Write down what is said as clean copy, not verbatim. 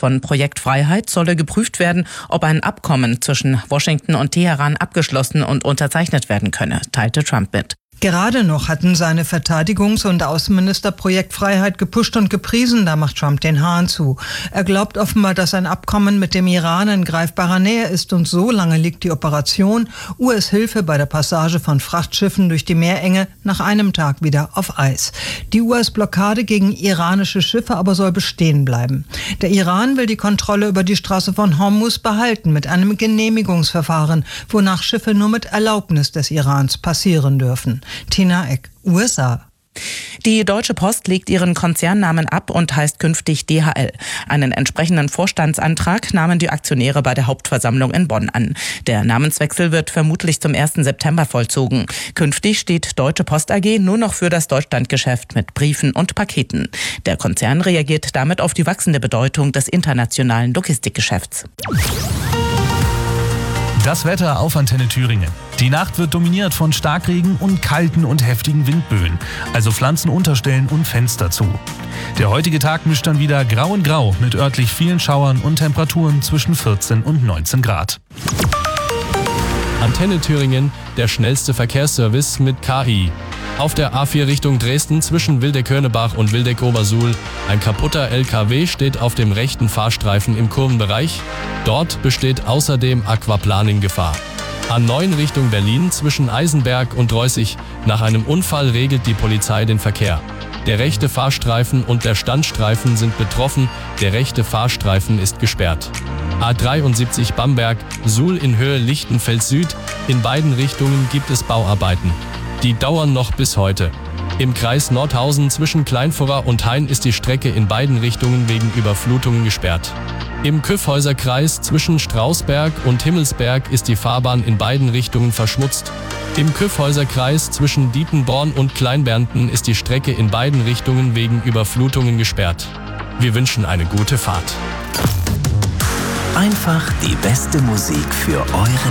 von Projekt Freiheit solle geprüft werden, ob ein Abkommen zwischen Washington und Teheran abgeschlossen und unterzeichnet werden könne, teilte Trump mit. Gerade noch hatten seine Verteidigungs- und Außenminister Projekt Freiheit gepusht und gepriesen, da macht Trump den Hahn zu. Er glaubt offenbar, dass ein Abkommen mit dem Iran in greifbarer Nähe ist und so lange liegt die Operation US-Hilfe bei der Passage von Frachtschiffen durch die Meerenge nach einem Tag wieder auf Eis. Die US-Blockade gegen iranische Schiffe aber soll bestehen bleiben. Der Iran will die Kontrolle über die Straße von Hormuz behalten mit einem Genehmigungsverfahren, wonach Schiffe nur mit Erlaubnis des Irans passieren dürfen. Tina Eck, USA. Die Deutsche Post legt ihren Konzernnamen ab und heißt künftig DHL. Einen entsprechenden Vorstandsantrag nahmen die Aktionäre bei der Hauptversammlung in Bonn an. Der Namenswechsel wird vermutlich zum 1. September vollzogen. Künftig steht Deutsche Post AG nur noch für das Deutschlandgeschäft mit Briefen und Paketen. Der Konzern reagiert damit auf die wachsende Bedeutung des internationalen Logistikgeschäfts. Das Wetter auf Antenne Thüringen. Die Nacht wird dominiert von Starkregen und kalten und heftigen Windböen, also Pflanzen unterstellen und Fenster zu. Der heutige Tag mischt dann wieder Grau in Grau mit örtlich vielen Schauern und Temperaturen zwischen 14 und 19 Grad. Antenne Thüringen, der schnellste Verkehrsservice mit KI. Auf der A4 Richtung Dresden zwischen Wildeck-Hörnebach und Wildeck-Obersuhl. Ein kaputter LKW steht auf dem rechten Fahrstreifen im Kurvenbereich. Dort besteht außerdem Aquaplaning-Gefahr. A9 Richtung Berlin zwischen Eisenberg und Reußig. Nach einem Unfall regelt die Polizei den Verkehr. Der rechte Fahrstreifen und der Standstreifen sind betroffen. Der rechte Fahrstreifen ist gesperrt. A73 Bamberg, Suhl in Höhe Lichtenfels Süd. In beiden Richtungen gibt es Bauarbeiten. Die dauern noch bis heute. Im Kreis Nordhausen zwischen Kleinfurra und Hain ist die Strecke in beiden Richtungen wegen Überflutungen gesperrt. Im Kyffhäuser Kreis zwischen Strausberg und Himmelsberg ist die Fahrbahn in beiden Richtungen verschmutzt. Im Kyffhäuser Kreis zwischen Dietenborn und Kleinbernten ist die Strecke in beiden Richtungen wegen Überflutungen gesperrt. Wir wünschen eine gute Fahrt. Einfach die beste Musik für euren